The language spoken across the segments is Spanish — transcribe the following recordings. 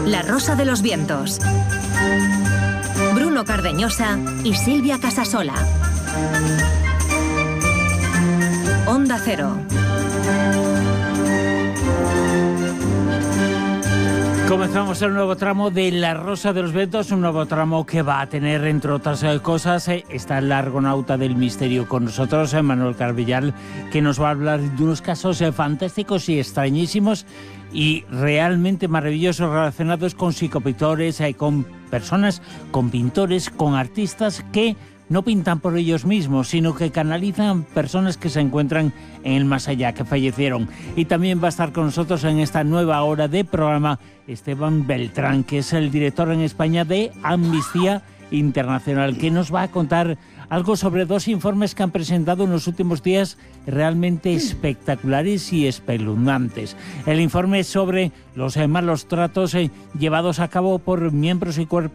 La Rosa de los Vientos. Bruno Cardeñosa y Silvia Casasola. Onda Cero. Comenzamos el nuevo tramo de La Rosa de los Vientos, un nuevo tramo que va a tener, entre otras cosas, está el argonauta del misterio con nosotros, Manuel Carvillal, que nos va a hablar de unos casos fantásticos y extrañísimos y realmente maravillosos relacionados con psicopintores, con personas, con pintores, con artistas que no pintan por ellos mismos, sino que canalizan personas que se encuentran en el más allá, que fallecieron. Y también va a estar con nosotros en esta nueva hora de programa Esteban Beltrán, que es el director en España de Amnistía Internacional, que nos va a contar algo sobre dos informes que han presentado en los últimos días realmente espectaculares y espeluznantes. El informe sobre los malos tratos llevados a cabo por miembros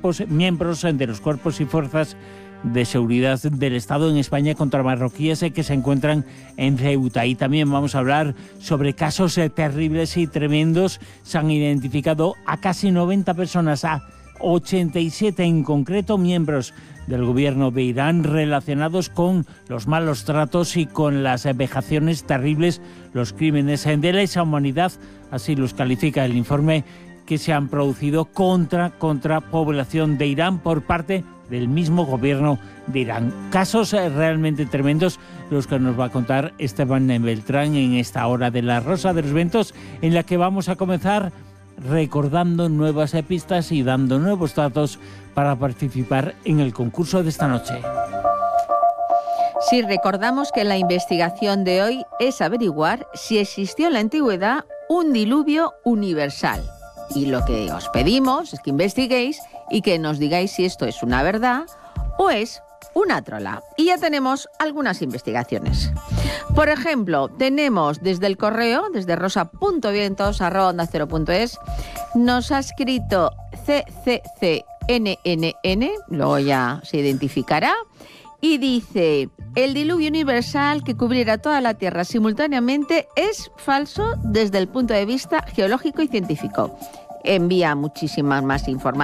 de los cuerpos y fuerzas de seguridad del Estado en España contra marroquíes que se encuentran en Ceuta. Y también vamos a hablar sobre casos terribles y tremendos. Se han identificado a casi 90 personas, a 87 en concreto, miembros del gobierno de Irán relacionados con los malos tratos y con las vejaciones terribles, los crímenes de lesa humanidad, así los califica el informe, que se han producido contra población de Irán por parte del mismo gobierno de Irán. Casos realmente tremendos los que nos va a contar Esteban Beltrán en esta hora de La Rosa de los Vientos, en la que vamos a comenzar recordando nuevas pistas y dando nuevos datos para participar en el concurso de esta noche. Sí, recordamos que la investigación de hoy es averiguar si existió en la antigüedad un diluvio universal. Y lo que os pedimos es que investiguéis y que nos digáis si esto es una verdad o es una trola. Y ya tenemos algunas investigaciones. Por ejemplo, tenemos desde el correo, desde rosa.vientos@onda0.es, nos ha escrito CCCNNN, luego ya se identificará, y dice: el diluvio universal que cubriera toda la Tierra simultáneamente es falso desde el punto de vista geológico y científico. Envía muchísimas más informaciones.